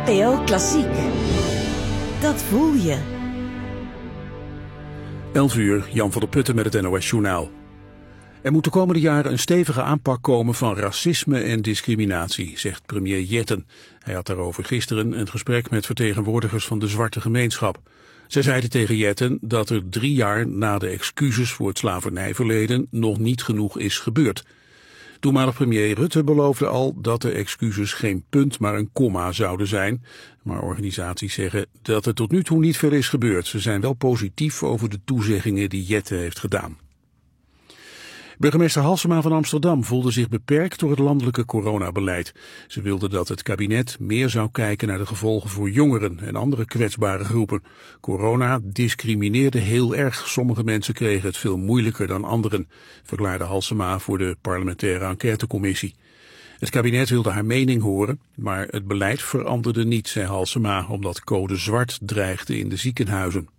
NPO Klassiek. Dat voel je. 11 uur, Jan van der Putten met het NOS-journaal. Er moet de komende jaren een stevige aanpak komen van racisme en discriminatie, zegt premier Jetten. Hij had daarover gisteren een gesprek met vertegenwoordigers van de zwarte gemeenschap. Zij zeiden tegen Jetten dat er 3 jaar na de excuses voor het slavernijverleden nog niet genoeg is gebeurd. Toenmalig premier Rutte beloofde al dat de excuses geen punt maar een komma zouden zijn. Maar organisaties zeggen dat er tot nu toe niet veel is gebeurd. Ze zijn wel positief over de toezeggingen die Jetten heeft gedaan. Burgemeester Halsema van Amsterdam voelde zich beperkt door het landelijke coronabeleid. Ze wilde dat het kabinet meer zou kijken naar de gevolgen voor jongeren en andere kwetsbare groepen. Corona discrimineerde heel erg. Sommige mensen kregen het veel moeilijker dan anderen, verklaarde Halsema voor de parlementaire enquêtecommissie. Het kabinet wilde haar mening horen, maar het beleid veranderde niet, zei Halsema, omdat code zwart dreigde in de ziekenhuizen.